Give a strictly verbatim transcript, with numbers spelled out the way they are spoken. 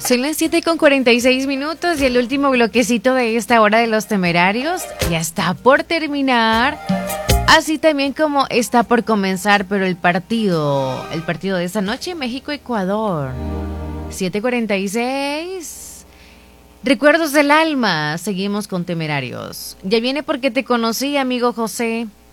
Son las siete con cuarenta y seis minutos y el último bloquecito de esta hora de los temerarios ya está por terminar. Así también como está por comenzar, pero el partido, el partido de esta noche, México-Ecuador. siete cuarenta y seis. Recuerdos del alma. Seguimos con temerarios. Ya viene porque te conocí, amigo José.